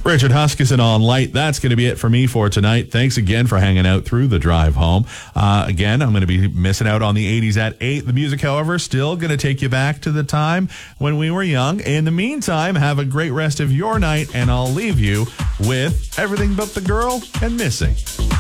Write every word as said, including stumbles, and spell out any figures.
Richard Huskisson on Light. That's going to be it for me for tonight. Thanks again for hanging out through the drive home. Uh, again, I'm going to be missing out on the eighties at eight. The music, however, still going to take you back to the time when we were young. In the meantime, have a great rest of your night, and I'll leave you with Everything But the Girl and Missing.